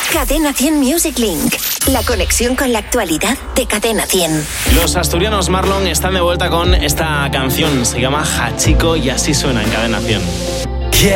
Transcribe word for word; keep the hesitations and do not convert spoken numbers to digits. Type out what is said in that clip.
Cadena cien Music Link. La conexión con la actualidad de Cadena cien. Los asturianos Marlon están de vuelta con esta canción. Se llama Hachiko y así suena en Cadena cien.